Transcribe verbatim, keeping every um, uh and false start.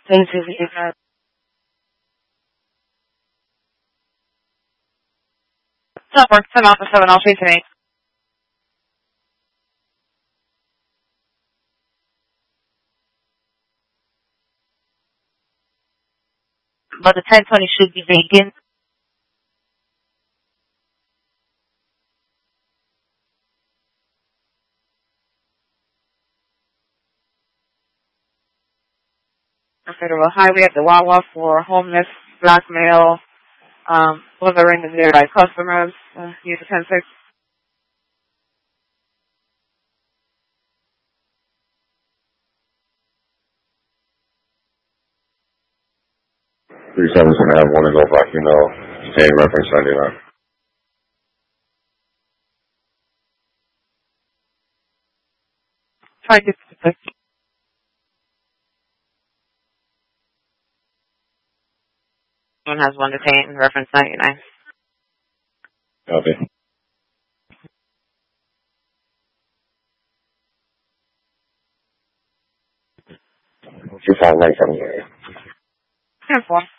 Thank you. Stop work, ten off for seven, I'll treat tonight. But the ten twenty should be vacant. Federal Highway at the Wawa for homeless, blackmail, um, bothering the nearby customers, uh, use the ten six. Three seven seven have one to go back, you know, same reference ninety-nine. Try to six. One has one detained, reference ninety-nine. Copy. Two five nine seven. ten four.